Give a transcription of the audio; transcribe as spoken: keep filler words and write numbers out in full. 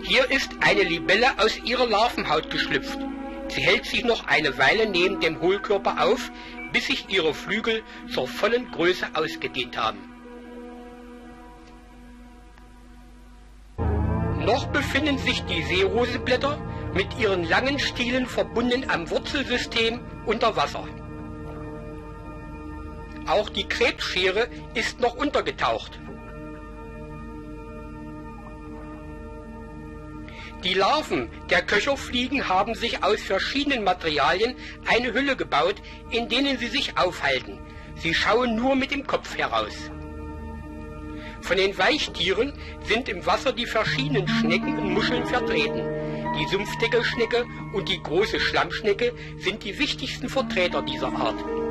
Hier ist eine Libelle aus ihrer Larvenhaut geschlüpft. Sie hält sich noch eine Weile neben dem Hohlkörper auf, bis sich ihre Flügel zur vollen Größe ausgedehnt haben. Noch befinden sich die Seeroseblätter mit ihren langen Stielen verbunden am Wurzelsystem unter Wasser. Auch die Krebsschere ist noch untergetaucht. Die Larven der Köcherfliegen haben sich aus verschiedenen Materialien eine Hülle gebaut, in denen sie sich aufhalten. Sie schauen nur mit dem Kopf heraus. Von den Weichtieren sind im Wasser die verschiedenen Schnecken und Muscheln vertreten. Die Sumpfdeckelschnecke und die große Schlammschnecke sind die wichtigsten Vertreter dieser Art.